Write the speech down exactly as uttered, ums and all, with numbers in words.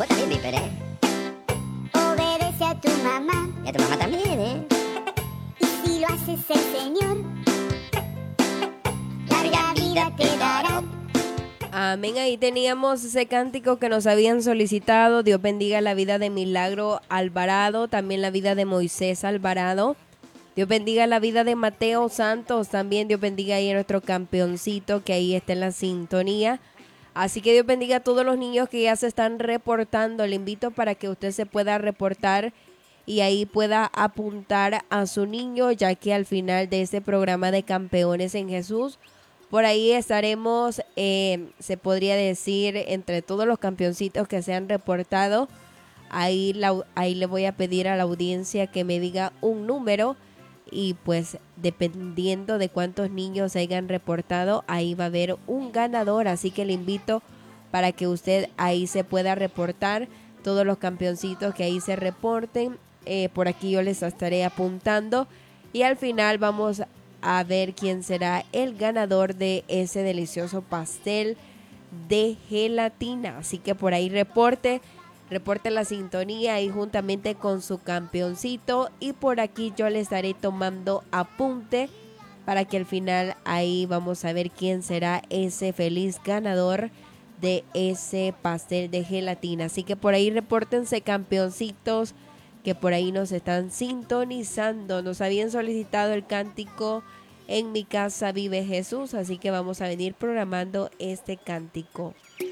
Vos también, Viper, ¿eh? Obedece a tu mamá. Y a tu mamá también, ¿eh? Y si lo haces el Señor, larga vida te dará. Amén, ahí teníamos ese cántico que nos habían solicitado. Dios bendiga la vida de Milagro Alvarado, también la vida de Moisés Alvarado. Dios bendiga la vida de Mateo Santos, también Dios bendiga ahí a nuestro campeoncito que ahí está en la sintonía. Así que Dios bendiga a todos los niños que ya se están reportando. Le invito para que usted se pueda reportar y ahí pueda apuntar a su niño, ya que al final de este programa de Campeones en Jesús, por ahí estaremos, eh, se podría decir, entre todos los campeoncitos que se han reportado. Ahí, la, ahí le voy a pedir a la audiencia que me diga un número y pues dependiendo de cuántos niños se hayan reportado, ahí va a haber un ganador. Así que le invito para que usted ahí se pueda reportar, todos los campeoncitos que ahí se reporten. Eh, por aquí yo les estaré apuntando y al final vamos a a ver quién será el ganador de ese delicioso pastel de gelatina. Así que por ahí reporte, reporte la sintonía ahí juntamente con su campeoncito y por aquí yo le estaré tomando apunte para que al final ahí vamos a ver quién será ese feliz ganador de ese pastel de gelatina. Así que por ahí repórtense, campeoncitos que por ahí nos están sintonizando. Nos habían solicitado el cántico En mi casa vive Jesús, así que vamos a venir programando este cántico.